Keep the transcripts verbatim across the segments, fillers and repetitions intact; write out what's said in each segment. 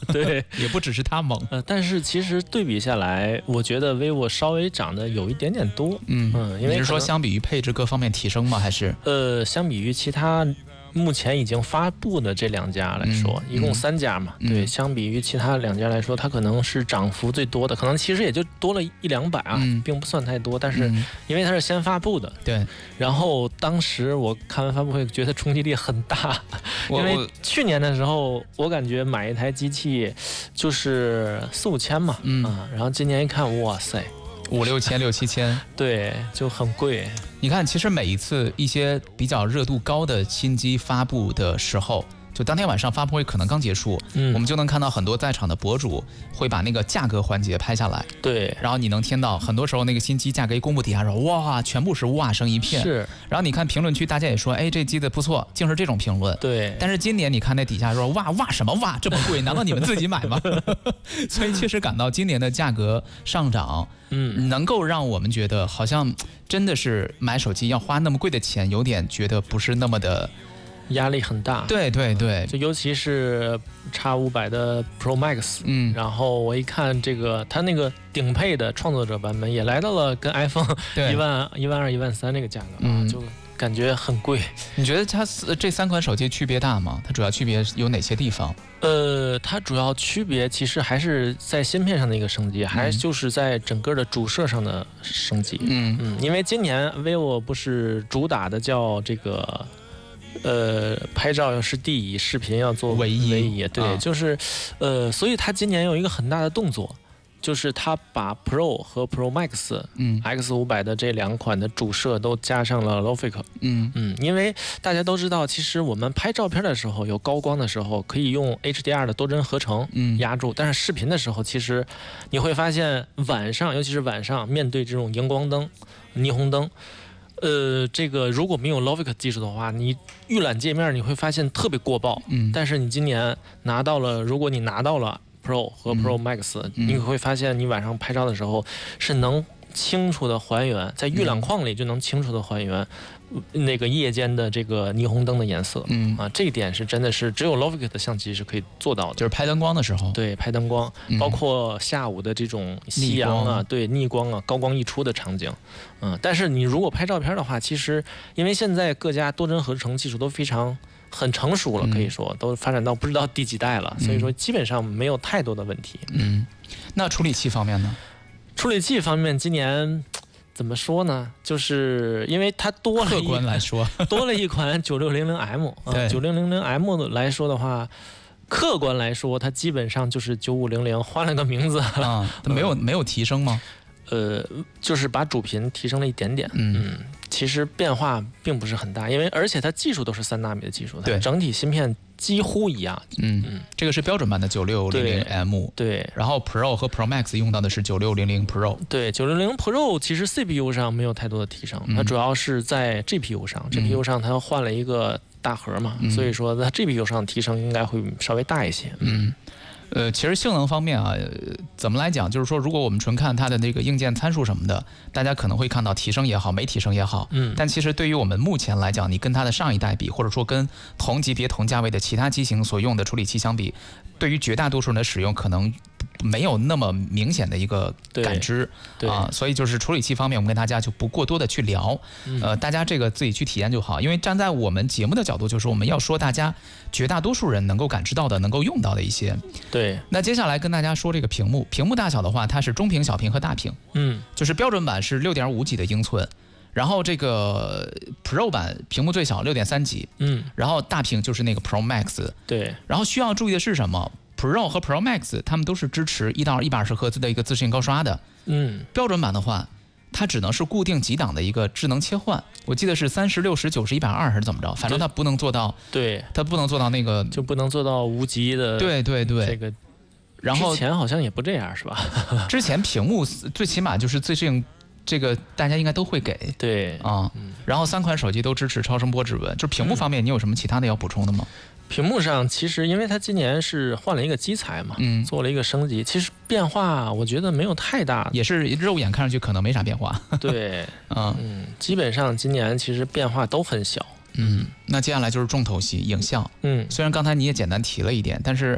对， 也不只是它猛。 呃，但是其实对比下来，我觉得 vivo 稍微涨得有一点点多。 嗯嗯，因为你是说相比于配置各方面提升吗？还是呃，相比于其他目前已经发布的这两家来说， 嗯、 一共三家嘛， 嗯、 对，相比于其他两家来说，它可能是涨幅最多的，可能其实也就多了一两百啊， 嗯、 并不算太多。但是因为它是先发布的， 对， 然后当时我看完发布会，觉得冲击力很大，因为去年的时候，我感觉买一台机器就是四五千嘛， 嗯啊，然后今年一看，哇塞！ 五六千、六七千， 对，就很贵。 你看，其实每一次一些比较热度高的新机发布的时候，就当天晚上发布会可能刚结束，嗯，我们就能看到很多在场的博主会把那个价格环节拍下来， 对， 然后你能听到很多时候那个新机价格一公布，底下说哇，全部是哇声一片， 是。 然后你看评论区，大家也说，哎，这机子不错，竟是这种评论， 对。 但是今年你看那底下说哇哇什么哇这么贵，难道你们自己买吗？所以确实感到今年的价格上涨。嗯，能够让我们觉得好像真的是买手机要花那么贵的钱，有点觉得不是那么的压力很大。 对对对， 就尤其是 X 五百 的 Pro Max， 嗯，然后我一看这个，它那个顶配的创作者版本也来到了跟 iPhone 一万一万二、一万三这个价格啊，嗯，就感觉很贵。 你觉得它这三款手机区别大吗？它主要区别有哪些地方？ 呃，它主要区别其实还是在芯片上的一个升级，嗯、还就是在整个的主摄上的升级。嗯嗯，因为今年 vivo 不是主打的叫这个。呃，拍照要是第一，视频要做唯一， 唯一，对， 啊、 就是，呃，所以它今年有一个很大的动作，就是它把 Pro 和 Pro Max， 嗯 ，X 五百 的这两款的主摄都加上了 Logic， 嗯嗯，因为大家都知道，其实我们拍照片的时候有高光的时候，可以用 H D R 的多帧合成压住，嗯、但是视频的时候，其实你会发现晚上，尤其是晚上面对这种荧光灯、霓虹灯。呃，这个如果没有 Logic 技术的话，你预览界面你会发现特别过曝。嗯，但是你今年拿到了，如果你拿到了 Pro 和 Pro Max，嗯、你会发现你晚上拍照的时候是能清楚的还原，在预览框里就能清楚的还原。嗯、那个夜间的这个霓虹灯的颜色，嗯啊，这一点是真的是只有 Logic 的相机是可以做到的， 就是拍灯光的时候， 对，拍灯光，嗯、包括下午的这种夕阳啊，对，逆光啊，高光溢出的场景，嗯，但是你如果拍照片的话，其实因为现在各家多帧合成技术都非常很成熟了，可以说、嗯、都发展到不知道第几代了，所以说基本上没有太多的问题。 嗯，那处理器方面呢？ 处理器方面，今年。怎么说呢？就是因为它多了一， 客观来说， 多了一款九六零零 M 啊，九六零零 M 来说的话，客观来说，它基本上就是九五零零换了个名字啊，它没有没有提升吗？ 呃，就是把主频提升了一点点，嗯，嗯其实变化并不是很大，因为而且它技术都是三纳米的技术，它整体芯片几乎一样， 嗯嗯，这个是标准版的九六零零 M， 对， 然后 Pro 和 Pro Max 用到的是九六零零 Pro， 对，九六零 Pro 其实 C P U 上没有太多的提升，它主要是在 G P U 上、嗯、G P U 上它换了一个大核嘛，嗯、所以说在 G P U 上提升应该会稍微大一些， 嗯。呃，其实性能方面啊，怎么来讲，就是说，如果我们纯看它的那个硬件参数什么的，大家可能会看到提升也好，没提升也好，嗯，但其实对于我们目前来讲，你跟它的上一代比，或者说跟同级别同价位的其他机型所用的处理器相比，对于绝大多数人的使用可能没有那么明显的一个感知啊，所以就是处理器方面，我们跟大家就不过多的去聊，嗯、呃，大家这个自己去体验就好。因为站在我们节目的角度，就是我们要说大家绝大多数人能够感知到的、能够用到的一些。 对。 那接下来跟大家说这个屏幕，屏幕大小的话，它是中屏、小屏和大屏，嗯，就是标准版是六点五几的英寸。然后这个 Pro 版屏幕最小六点三几，嗯，然后大屏就是那个 Pro Max， 对。 然后需要注意的是什么？ Pro 和 Pro Max 它们都是支持一到一百二十赫兹的一个自适应高刷的，嗯，标准版的话，它只能是固定几档的一个智能切换，我记得是三十六十九十一百二还是怎么着，反正它不能做到， 对， 它不能做到那个， 就不能做到无极的， 对对对， 这个。 然后之前好像也不这样是吧？ 之前屏幕最起码就是自适应。这个大家应该都会给， 对啊、嗯，然后三款手机都支持超声波指纹，就屏幕方面，你有什么其他的要补充的吗？ 屏幕上其实因为它今年是换了一个基材嘛，嗯，做了一个升级，其实变化我觉得没有太大， 也是肉眼看上去可能没啥变化。 对，嗯嗯，基本上今年其实变化都很小。 嗯，那接下来就是重头戏影像。嗯，虽然刚才你也简单提了一点，但是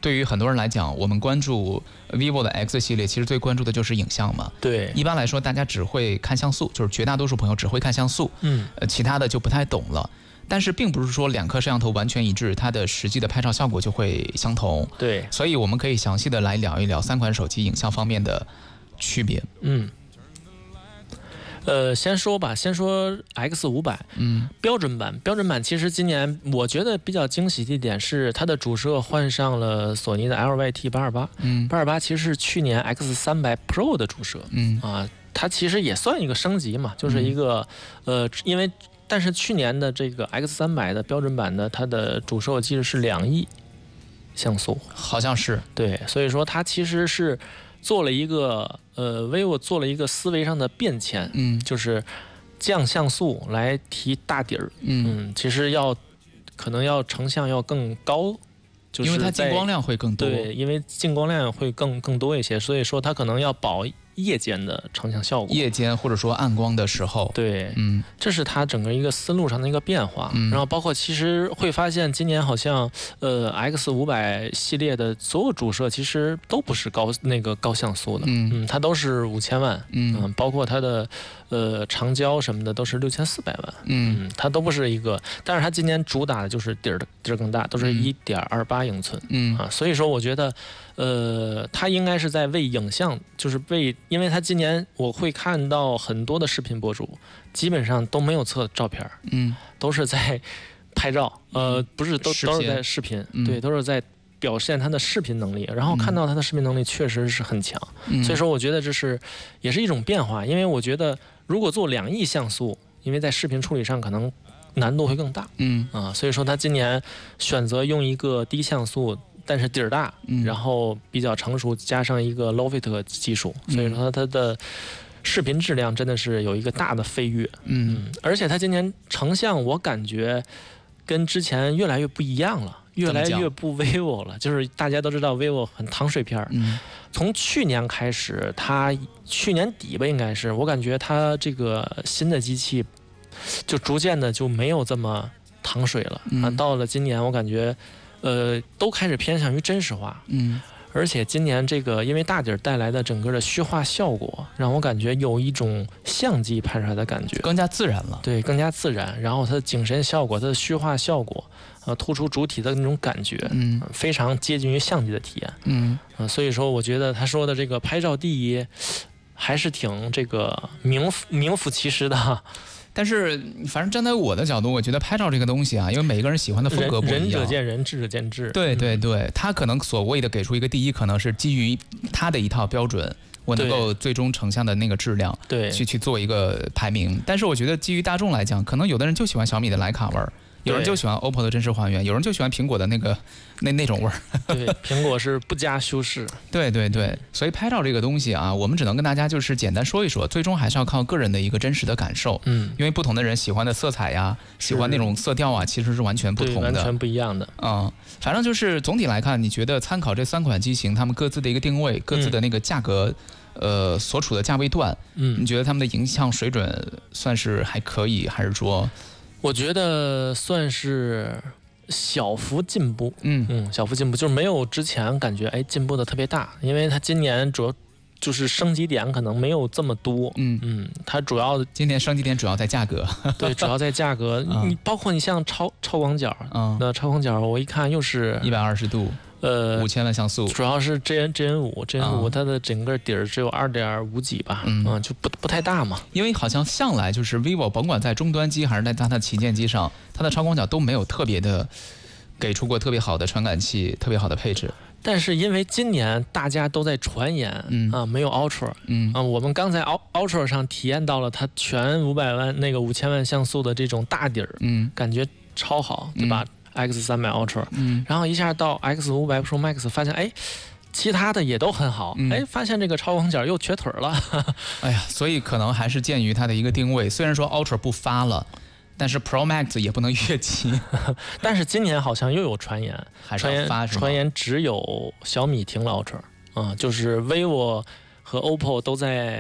对于很多人来讲，我们关注 vivo 的 X 系列，其实最关注的就是影像嘛。 对， 一般来说，大家只会看像素，就是绝大多数朋友只会看像素， 嗯， 呃，其他的就不太懂了。但是并不是说两颗摄像头完全一致，它的实际的拍照效果就会相同。 对， 所以我们可以详细的来聊一聊三款手机影像方面的区别。 嗯。呃，先说吧，先说 X 五百， 嗯， 标准版，标准版其实今年我觉得比较惊喜的一点是它的主摄换上了索尼的 L Y T 八二八，嗯，八二八其实是去年 X 三百 Pro 的主摄，嗯啊，它其实也算一个升级嘛，就是一个、嗯、呃，因为但是去年的这个 X 三百的标准版的它的主摄我记得是两亿像素， 好像是， 对，所以说它其实是做了一个呃 vivo 做了一个思维上的变迁，嗯，就是降像素来提大底儿，嗯, 嗯，其实要可能要成像要更高，就是因为它进光量会更多， 对，因为进光量会更更多一些，所以说它可能要保夜间的成像效果， 夜间或者说暗光的时候， 对，嗯，这是它整个一个思路上的一个变化。嗯、然后包括其实会发现，今年好像呃 X 五百系列的所有主摄其实都不是高那个高像素的，嗯, 嗯它都是五千万，嗯, 嗯，包括它的呃长焦什么的都是六千四百万，嗯, 嗯，它都不是一个，但是它今年主打的就是底儿底儿更大，都是一点二八英寸，嗯啊，所以说我觉得。呃，它应该是在为影像，就是为，因为它今年我会看到很多的视频博主，基本上都没有测照片，嗯，都是在拍照，呃，不是都都是在视频，嗯、对，都是在表现他的视频能力，然后看到他的视频能力确实是很强，嗯、所以说我觉得这是也是一种变化，因为我觉得如果做两亿像素，因为在视频处理上可能难度会更大，嗯啊，所以说他今年选择用一个低像素。但是底儿大，然后比较成熟，加上一个 Lofit 技术，所以说它的视频质量真的是有一个大的飞跃。嗯，而且它今年成像，我感觉跟之前越来越不一样了，越来越不 vivo 了。就是大家都知道 vivo 很糖水片，嗯，从去年开始，它去年底吧，应该是我感觉它这个新的机器就逐渐的就没有这么糖水了。嗯、啊，到了今年，我感觉。呃，都开始偏向于真实化，嗯，而且今年这个因为大底带来的整个的虚化效果，让我感觉有一种相机拍出来的感觉， 更加自然了， 对，更加自然。然后它的景深效果，它的虚化效果，呃，突出主体的那种感觉，嗯，呃、非常接近于相机的体验，嗯，呃，所以说我觉得他说的这个拍照第一，还是挺这个名副名副其实的。 但是，反正站在我的角度，我觉得拍照这个东西啊，因为每个人喜欢的风格不一样， 仁者见仁，智者见智。 对对对，他可能所谓的给出一个第一，可能是基于他的一套标准，我能够最终成像的那个质量， 对， 去去做一个排名。但是我觉得基于大众来讲，可能有的人就喜欢小米的徕卡味儿。有人就喜欢 O P P O 的真实还原，有人就喜欢苹果的那个那那种味儿。 对，苹果是不加修饰。 对对对，所以拍照这个东西啊，我们只能跟大家就是简单说一说，最终还是要靠个人的一个真实的感受。嗯，因为不同的人喜欢的色彩呀，喜欢那种色调啊，其实是完全不同的， 完全不一样的。 嗯，反正就是总体来看，你觉得参考这三款机型，它们各自的一个定位，各自的那个价格。嗯、呃，所处的价位段，嗯，你觉得他们的影像水准算是还可以，还是说？ 我觉得算是小幅进步，嗯嗯，小幅进步，就是没有之前感觉哎进步的特别大，因为它今年主要就是升级点可能没有这么多，嗯嗯，它主要今年升级点主要在价格， 对，主要在价格，你包括你像超超广角，嗯，那超广角我一看又是一百二十度。呃，五千万像素， 主要是 G N G N 五 G N 五它的整个底儿只有二点五几吧，嗯，嗯就不不太大嘛。 因为好像向来就是 vivo， 甭管在终端机还是在它的旗舰机上，它的超广角都没有特别的给出过特别好的传感器、特别好的配置。 但是因为今年大家都在传言，嗯啊，没有 Ultra， 嗯啊，我们刚才 Ultra 上体验到了它全五百万那个五千万像素的这种大底儿，嗯，感觉超好，对吧？嗯X 三百 Ultra， 嗯，然后一下到 X 五百 Pro Max， 发现哎，其他的也都很好，嗯、哎，发现这个超广角又缺腿了。 哎呀，所以可能还是鉴于它的一个定位，虽然说 Ultra 不发了，但是 Pro Max 也不能越级。 但是今年好像又有传言， 传言传言只有小米停了 Ultra， 啊、嗯，就是 vivo 和 O P P O 都在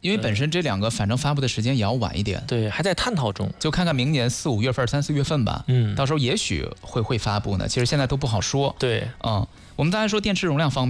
因为本身这两个反正发布的时间也要晚一点， 对，还在探讨中， 就看看明年四五月份、三四月份吧，嗯，到时候也许会会发布呢。其实现在都不好说。 对， 嗯，我们再来说电池容量方面。